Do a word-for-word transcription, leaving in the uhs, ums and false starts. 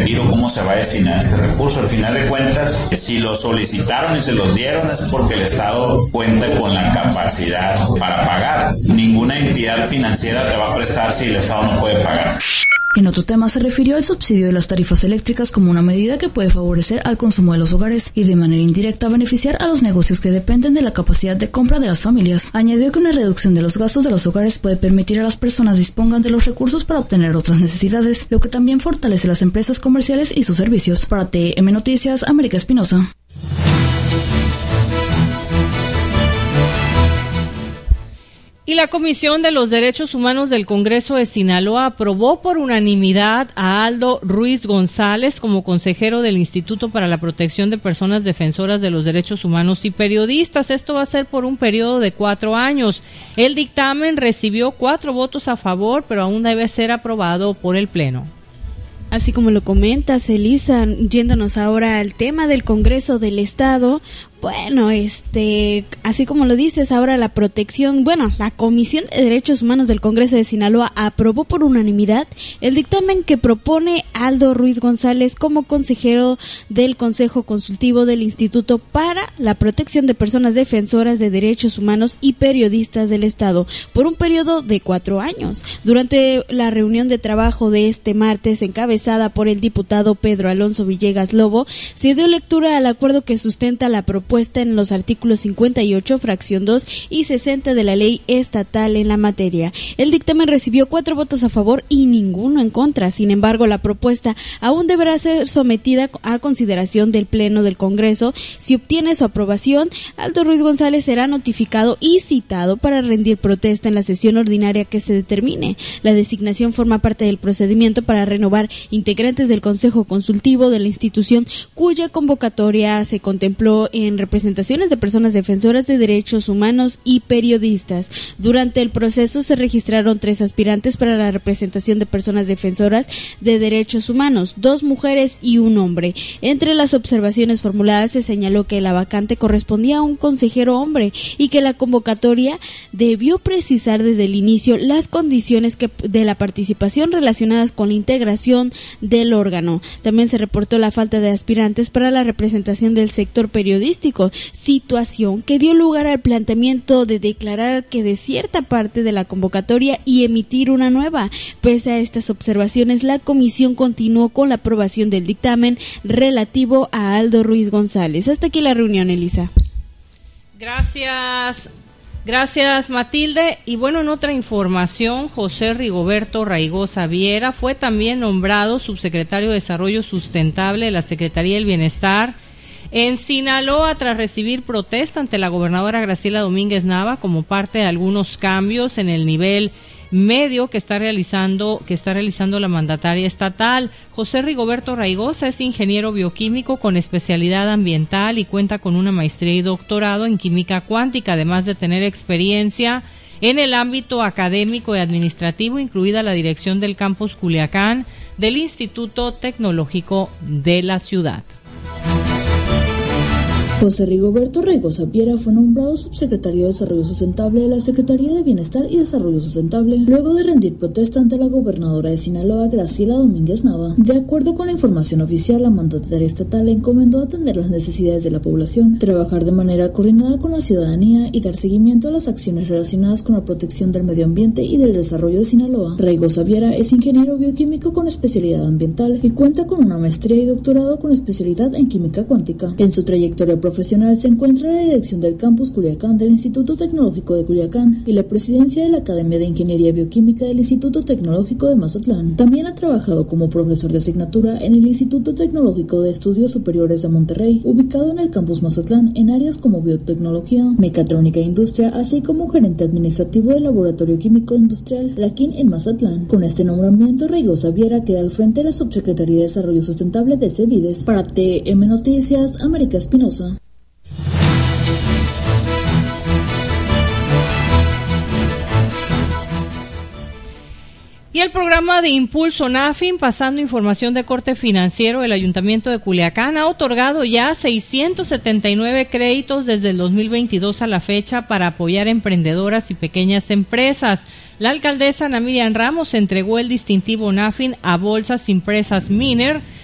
requerir o cómo se va a destinar este recurso. Al final de cuentas, si lo solicitaron y se los dieron es porque el Estado cuenta con la capacidad para pagar. Ninguna entidad financiera te va a prestar si el Estado no puede pagar. En otro tema se refirió al subsidio de las tarifas eléctricas como una medida que puede favorecer al consumo de los hogares y de manera indirecta beneficiar a los negocios que dependen de la capacidad de compra de las familias. Añadió que una reducción de los gastos de los hogares puede permitir a las personas dispongan de los recursos para obtener otras necesidades, lo que también fortalece las empresas comerciales y sus servicios. Para T M Noticias, América Espinosa. Y la Comisión de los Derechos Humanos del Congreso de Sinaloa aprobó por unanimidad a Aldo Ruiz González como consejero del Instituto para la Protección de Personas Defensoras de los Derechos Humanos y Periodistas. Esto va a ser por un periodo de cuatro años. El dictamen recibió cuatro votos a favor, pero aún debe ser aprobado por el Pleno. Así como lo comentas, Elisa, yéndonos ahora al tema del Congreso del Estado, bueno, este, así como lo dices, ahora la protección, bueno, la Comisión de Derechos Humanos del Congreso de Sinaloa aprobó por unanimidad el dictamen que propone Aldo Ruiz González como consejero del Consejo Consultivo del Instituto para la Protección de Personas Defensoras de Derechos Humanos y Periodistas del Estado por un periodo de cuatro años. Durante la reunión de trabajo de este martes, encabezada por el diputado Pedro Alonso Villegas Lobo, se dio lectura al acuerdo que sustenta la propuesta en los artículos cincuenta y ocho, fracción dos y sesenta de la ley estatal en la materia. El dictamen recibió cuatro votos a favor y ninguno en contra. Sin embargo, la propuesta aún deberá ser sometida a consideración del Pleno del Congreso. Si obtiene su aprobación, Aldo Ruiz González será notificado y citado para rendir protesta en la sesión ordinaria que se determine. La designación forma parte del procedimiento para renovar integrantes del Consejo Consultivo de la institución, cuya convocatoria se contempló en representaciones de personas defensoras de derechos humanos y periodistas. Durante el proceso se registraron tres aspirantes para la representación de personas defensoras de derechos humanos, dos mujeres y un hombre. Entre las observaciones formuladas se señaló que la vacante correspondía a un consejero hombre y que la convocatoria debió precisar desde el inicio las condiciones que, de la participación relacionadas con la integración del órgano. También se reportó la falta de aspirantes para la representación del sector periodístico, situación que dio lugar al planteamiento de declarar que de cierta parte de la convocatoria y emitir una nueva. Pese a estas observaciones, la comisión continuó con la aprobación del dictamen relativo a Aldo Ruiz González. Hasta aquí la reunión, Elisa. Gracias. Gracias, Matilde. Y bueno, en otra información, José Rigoberto Raigosa Viera fue también nombrado subsecretario de Desarrollo Sustentable de la Secretaría del Bienestar en Sinaloa tras recibir protesta ante la gobernadora Graciela Domínguez Nava como parte de algunos cambios en el nivel medio que está realizando que está realizando la mandataria estatal. José Rigoberto Raigosa es ingeniero bioquímico con especialidad ambiental y cuenta con una maestría y doctorado en química cuántica, además de tener experiencia en el ámbito académico y administrativo, incluida la dirección del campus Culiacán del Instituto Tecnológico de la ciudad. José Rigoberto Raigosa Viera fue nombrado subsecretario de Desarrollo Sustentable de la Secretaría de Bienestar y Desarrollo Sustentable, luego de rendir protesta ante la gobernadora de Sinaloa, Graciela Domínguez Nava. De acuerdo con la información oficial, la mandataria estatal le encomendó atender las necesidades de la población, trabajar de manera coordinada con la ciudadanía y dar seguimiento a las acciones relacionadas con la protección del medio ambiente y del desarrollo de Sinaloa. Raigosa Viera es ingeniero bioquímico con especialidad ambiental y cuenta con una maestría y doctorado con especialidad en química cuántica. En su trayectoria profesional se encuentra la dirección del campus Culiacán del Instituto Tecnológico de Culiacán y la presidencia de la Academia de Ingeniería Bioquímica del Instituto Tecnológico de Mazatlán. También ha trabajado como profesor de asignatura en el Instituto Tecnológico de Estudios Superiores de Monterrey, ubicado en el campus Mazatlán, en áreas como biotecnología, mecatrónica e industria, así como gerente administrativo del Laboratorio Químico Industrial Laquín en Mazatlán. Con este nombramiento, Raigosa Viera queda al frente de la Subsecretaría de Desarrollo Sustentable de CEBIDES. Para T M Noticias, América Espinosa. Y el programa de Impulso NAFIN, pasando información de corte financiero, el Ayuntamiento de Culiacán ha otorgado ya seiscientos setenta y nueve créditos desde el dos mil veintidós a la fecha para apoyar emprendedoras y pequeñas empresas. La alcaldesa Ana Miriam Ramos entregó el distintivo NAFIN a Bolsas Impresas Miner